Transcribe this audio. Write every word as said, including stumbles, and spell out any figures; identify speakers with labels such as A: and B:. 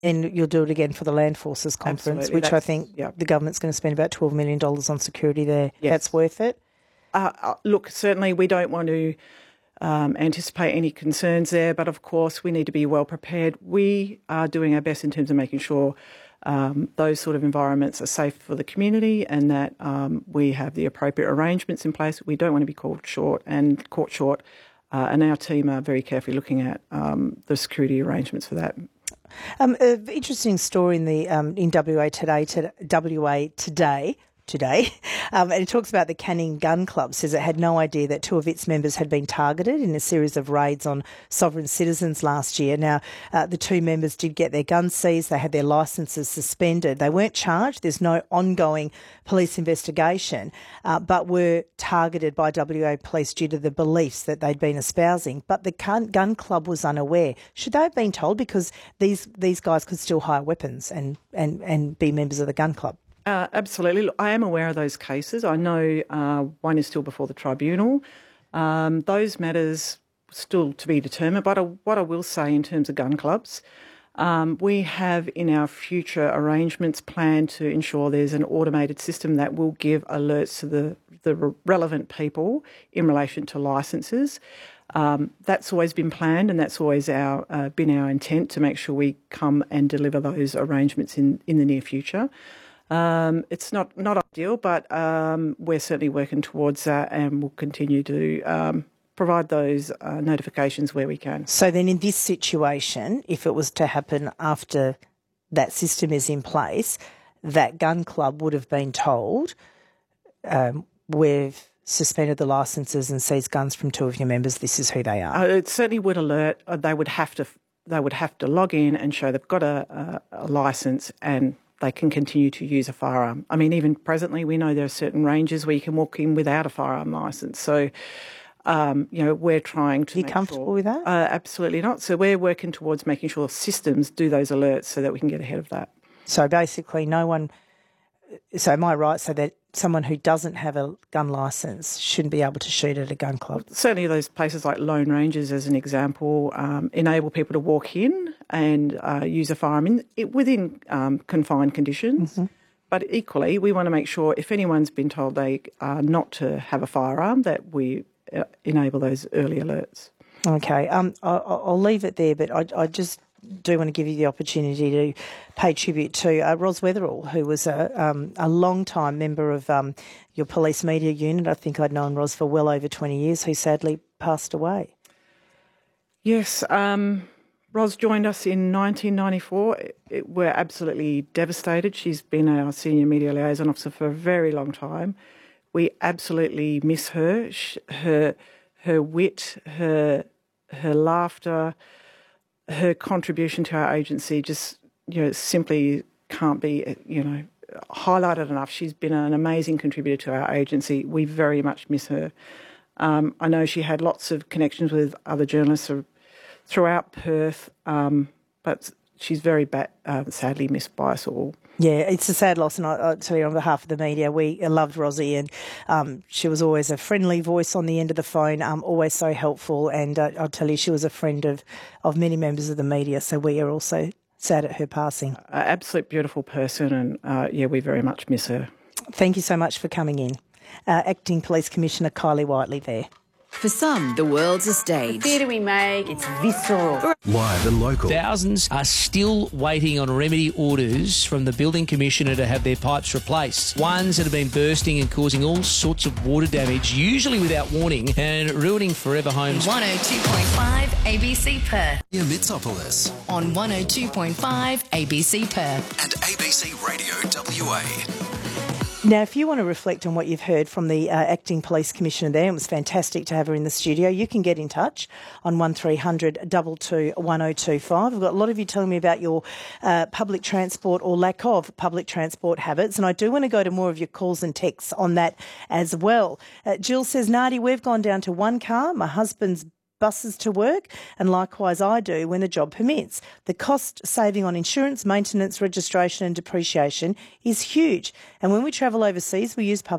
A: And you'll do it again for the Land Forces Conference,
B: Absolutely.
A: which
B: That's,
A: I think
B: yeah.
A: the government's going to spend about twelve million dollars on security there.
B: Yes.
A: That's worth it?
B: Uh, uh, look, certainly we don't want to um, anticipate any concerns there, but of course we need to be well prepared. We are doing our best in terms of making sure um, those sort of environments are safe for the community and that um, we have the appropriate arrangements in place. We don't want to be caught short and caught short, uh, and our team are very carefully looking at um, the security arrangements for that.
A: Um, an interesting story in the um, in W A today. To, W A today. Today, um, and it talks about the Canning Gun Club, says it had no idea that two of its members had been targeted in a series of raids on sovereign citizens last year. Now, uh, the two members did get their guns seized. They had their licences suspended. They weren't charged. There's no ongoing police investigation, uh, but were targeted by W A police due to the beliefs that they'd been espousing. But the gun club was unaware. Should they have been told? Because these these guys could still hire weapons and, and, and be members of the gun club.
B: Uh, absolutely. Look, I am aware of those cases. I know uh, one is still before the tribunal. Um, those matters still to be determined. But I, what I will say in terms of gun clubs, um, we have in our future arrangements planned to ensure there's an automated system that will give alerts to the, the relevant people in relation to licences. Um, that's always been planned, and that's always our uh, been our intent to make sure we come and deliver those arrangements in, in the near future. Um, it's not, not ideal, but um, we're certainly working towards that and we'll continue to um, provide those uh, notifications where we can.
A: So then in this situation, if it was to happen after that system is in place, that gun club would have been told, um, we've suspended the licences and seized guns from two of your members, this is who they are.
B: Uh, it certainly would alert. Uh, they would have to they would have to log in and show they've got a, a, a licence and they can continue to use a firearm. I mean, even presently, we know there are certain ranges where you can walk in without a firearm licence. So, um, you know, we're trying to.
A: Are you
B: make
A: comfortable
B: sure,
A: with that?
B: Uh, absolutely not. So we're working towards making sure systems do those alerts so that we can get ahead of that.
A: So basically, no one. So am I right? So that someone who doesn't have a gun licence shouldn't be able to shoot at a gun club?
B: Certainly, those places like Lone Rangers, as an example, um, enable people to walk in and uh, use a firearm in, it, within um, confined conditions. Mm-hmm. But equally, we want to make sure if anyone's been told they are not to have a firearm, that we uh, enable those early alerts.
A: Okay, um, I, I'll leave it there, but I, I just do want to give you the opportunity to pay tribute to uh, Ros Weatherall, who was a, um, a long-time member of um, your police media unit. I think I'd known Ros for well over twenty years, who sadly passed away.
B: Yes, um, Ros joined us in nineteen ninety-four. It, it, we're absolutely devastated. She's been our senior media liaison officer for a very long time. We absolutely miss her. She, her, her wit, her, her laughter, her contribution to our agency just, you know, simply can't be, you know, highlighted enough. She's been an amazing contributor to our agency. We very much miss her. Um, I know she had lots of connections with other journalists throughout Perth, um, but she's very bad, uh, sadly missed by us all.
A: Yeah, it's a sad loss, and I, I tell you on behalf of the media, we loved Rosie, and um, she was always a friendly voice on the end of the phone, um, always so helpful, and uh, I'll tell you, she was a friend of, of many members of the media, so we are also sad at her passing.
B: Uh, absolute beautiful person, and uh, yeah, we very much miss her.
A: Thank you so much for coming in. Uh, Acting Police Commissioner Kylie Whiteley there.
C: For some, the world's a stage.
D: The theatre we make, it's visceral.
E: Live and local.
F: Thousands are still waiting on remedy orders from the Building Commissioner to have their pipes replaced. Ones that have been bursting and causing all sorts of water damage, usually without warning, and ruining forever homes.
C: one oh two point five A B C Perth.
E: Near Mitsopolis.
C: On one oh two point five A B C Perth.
E: And A B C Radio W A.
A: Now, if you want to reflect on what you've heard from the uh, Acting Police Commissioner there, it was fantastic to have her in the studio, you can get in touch on one three hundred two two one oh two five. I've got a lot of you telling me about your uh, public transport or lack of public transport habits, and I do want to go to more of your calls and texts on that as well. Uh, Jill says, Nadi, we've gone down to one car. My husband's buses to work, and likewise I do when the job permits. The cost saving on insurance, maintenance, registration and depreciation is huge. And when we travel overseas, we use public